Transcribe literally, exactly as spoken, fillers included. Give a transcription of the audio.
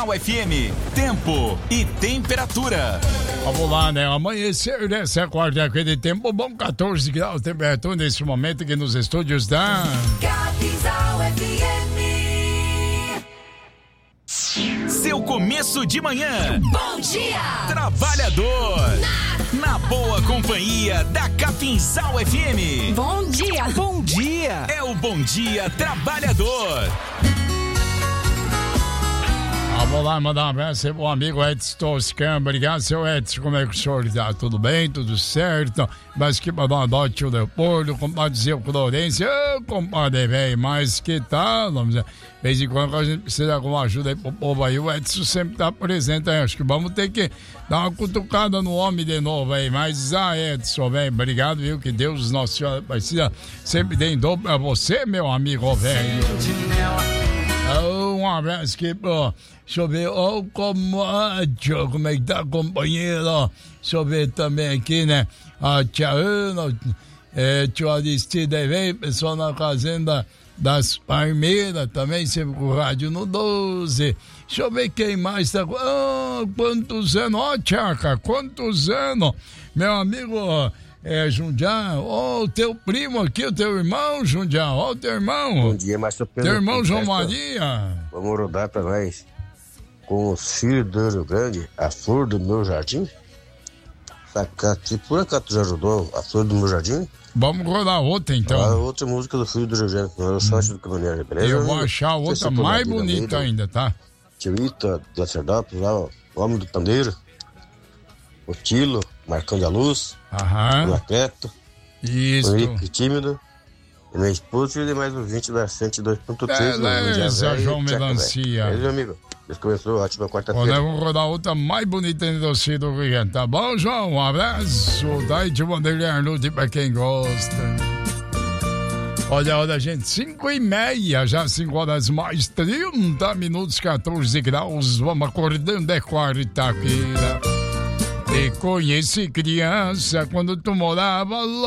Capinzal F M, tempo e temperatura. Vamos lá, né? Amanhecer dessa quarta-feira de tempo bom, catorze graus de temperatura nesse momento aqui nos estúdios da Capinzal F M. Seu começo de manhã. Bom dia! Trabalhador. Na, na boa companhia da Capinzal F M. Bom dia! Bom dia! É o Bom Dia Trabalhador. Vamos lá, mandar um abraço aí pro amigo Edson Toscan. Obrigado, seu Edson. Como é que o senhor está? Tudo bem? Tudo certo? Mas que mandar uma dó, tio Leopoldo, compadre Zé Florencio. Ô, compadre, velho, mas que tal? Vamos dizer, de vez em quando a gente precisa de alguma ajuda aí pro povo aí. O Edson sempre tá presente aí. Acho que vamos ter que dar uma cutucada no homem de novo aí. Mas, ah, Edson, velho, obrigado, viu? Que Deus, Nossa Senhora, precisa sempre dê em dobro pra você, meu amigo, velho. Um abraço aqui pro... Deixa eu ver, ó, oh, como, ah, tio, como é que tá, companheiro? Deixa eu ver também aqui, né? A tia Ana, é, tio Aristide aí, vem, pessoal na fazenda das Palmeiras também, sempre com o rádio no doze. Deixa eu ver quem mais tá. Ah, quantos anos, ó, Tchaca, quantos anos? Meu amigo, é, Jundiá, ó, o teu primo aqui, o teu irmão, Jundiá, ó, o teu irmão. Bom dia, mais Teu irmão João Maria. Vamos rodar pra nós. Com os filhos do Rio Grande, a flor do meu jardim. Se por acaso tu já ajudou a flor do meu jardim? Vamos rodar outra então. Ah, outra música do filho do Rio Grande, não é o Sancho do Caminhoneiro, beleza? Eu vou achar outra mais bonita ainda, tá? Tio Ita, do Sacerdópolis, lá, o Homem do Pandeiro, o Tilo, Marcão da Luz, Aham. o Lacreto, Isso. o Henrique Tímido, e minha esposa e demais ouvintes da cento e dois ponto três. Beleza, João Melancia. Beleza, amigo? Deus começou, ótima quarta-feira. Vamos rodar outra mais bonita ainda do Cid do Rio. Tá bom, João? Um abraço. Daí de Vanderlei Arnulti pra quem gosta. Olha a hora, gente, cinco e meia, já cinco horas mais trinta minutos, catorze graus. Vamos acordando, é quarta-feira. Te conheci criança quando tu morava lá.